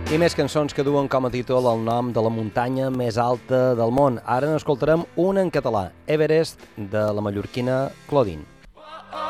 I més cançons que duen com a títol el nom de la muntanya més alta del món. Ara n'escoltarem una en català, Everest, de la mallorquina Claudine.